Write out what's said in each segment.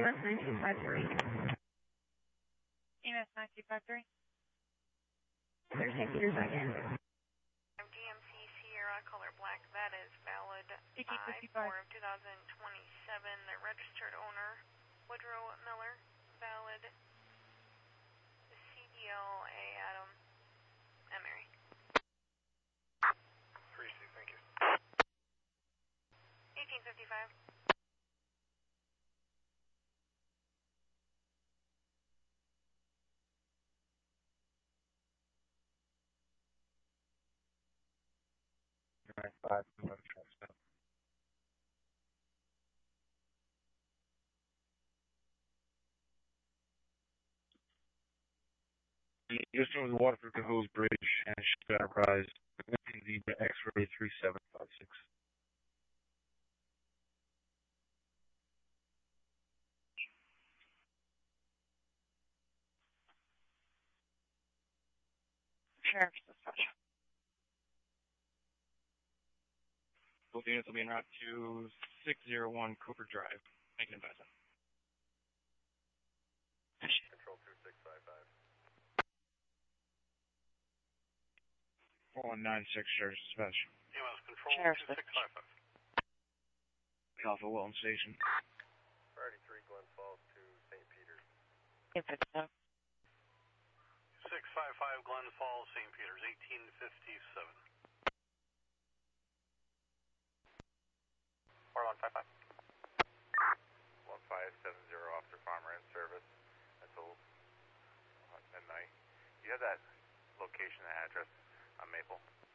EMS 9253. EMS 9253. There's St. Peter's again. DMC Sierra color black, that is valid 5/4 of 2027. The registered owner, Woodrow Miller, valid CDLA Adam Emery. 3C, thank you. 1855. Just over the Waterford Cahoes Bridge and Ship Enterprise, Zebra X-ray 3756. Sheriff's dispatch. Both units will be en route to 601 Cooper Drive. Make an advisement. Control 2655. 4196 Sheriff's Dispatch. EMS Control Sheriff's 2655. Alpha Wilton Station. Priority 3, Glen Falls to St. Peter's. 1857. 655 Glen Falls, St. Peter's, 1857. 4155. 1570 Officer Farmer in service until midnight. Do you have that location and address on Maple?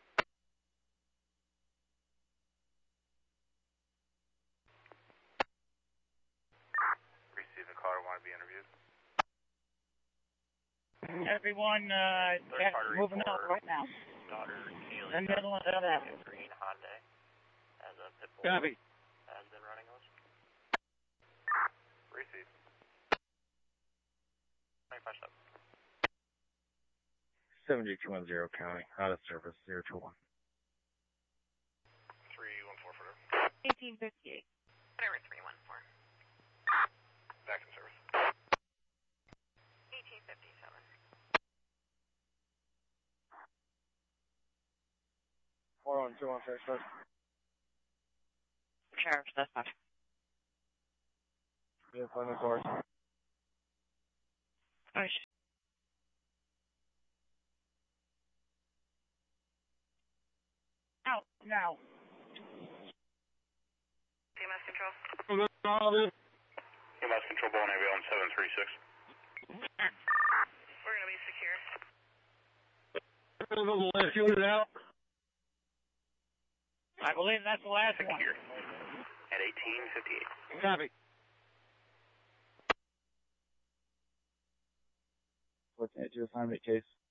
Receive the caller, want to be interviewed? Everyone, moving out right now. Daughter, In the middle of that. Green Hyundai as a pit bull. Copy. Has been running those. Receive. 25 7210 County, out of service, 021. 314 footer. 1858. Whatever 314. Back in service. 1857. Hold on, 216 first. Sheriff's dispatch. Yeah, find the cars. Nice. Out now. EMS Control. EMS Control, Bowen Navy on 736. We're going to be secure. Last unit out. I believe that's the last one. Secure. At 1858. Copy. What's the assignment case?